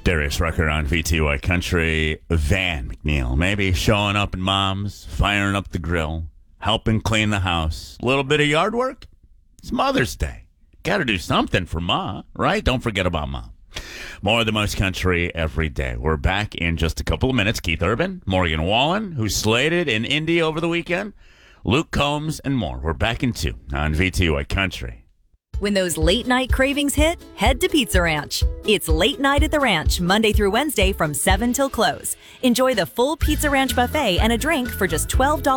Darius Rucker on VTY Country. Van McNeil, maybe showing up at mom's, firing up the grill, helping clean the house. A little bit of yard work. It's Mother's Day. Got to do something for Ma, right? Don't forget about Mom. More of the most country every day. We're back in just a couple of minutes. Keith Urban, Morgan Wallen, who's slated in Indy over the weekend, Luke Combs, and more. We're back in 2 on VTY Country. When those late night cravings hit, head to Pizza Ranch. It's late night at the ranch, Monday through Wednesday from 7 till close. Enjoy the full Pizza Ranch buffet and a drink for just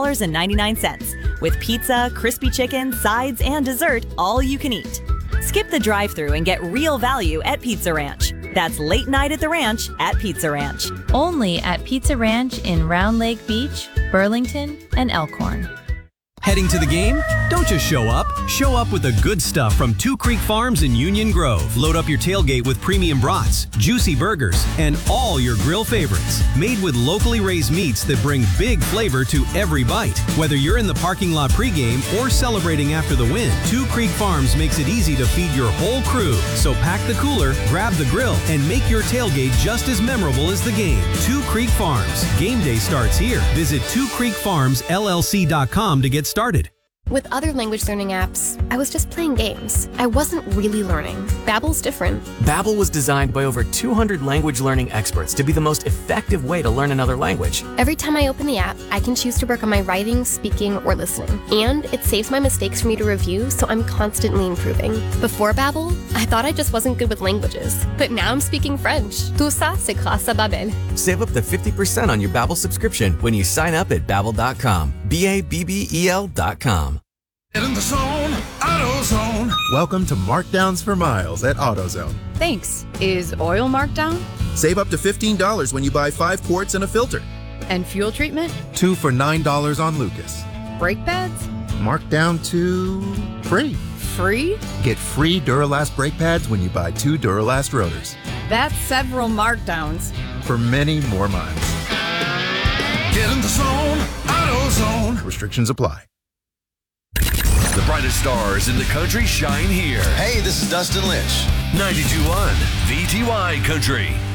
$12.99. With pizza, crispy chicken, sides, and dessert, all you can eat. Skip the drive-thru and get real value at Pizza Ranch. That's late night at the ranch at Pizza Ranch. Only at Pizza Ranch in Round Lake Beach, Burlington, and Elkhorn. Heading to the game? Don't just show up. Show up with the good stuff from Two Creek Farms in Union Grove. Load up your tailgate with premium brats, juicy burgers, and all your grill favorites. Made with locally raised meats that bring big flavor to every bite. Whether you're in the parking lot pregame or celebrating after the win, Two Creek Farms makes it easy to feed your whole crew. So pack the cooler, grab the grill, and make your tailgate just as memorable as the game. Two Creek Farms. Game day starts here. Visit twocreekfarmsllc.com to get started. With other language learning apps, I was just playing games. I wasn't really learning. Babbel's different. Babbel was designed by over 200 language learning experts to be the most effective way to learn another language. Every time I open the app, I can choose to work on my writing, speaking, or listening. And it saves my mistakes for me to review, so I'm constantly improving. Before Babbel, I thought I just wasn't good with languages. But now I'm speaking French. Tout ça, c'est grâce à Babbel. Save up to 50% on your Babbel subscription when you sign up at Babbel.com. Babbel.com. Get in the zone, AutoZone. Welcome to Markdowns for Miles at AutoZone. Thanks. Is oil marked down? Save up to $15 when you buy 5 quarts and a filter. And fuel treatment? 2 for $9 on Lucas. Brake pads? Marked down to free. Free? Get free Duralast brake pads when you buy 2 Duralast rotors. That's several markdowns. For many more miles. Get in the zone, AutoZone. Restrictions apply. The brightest stars in the country shine here. Hey, this is Dustin Lynch. 92.1 VTY Country.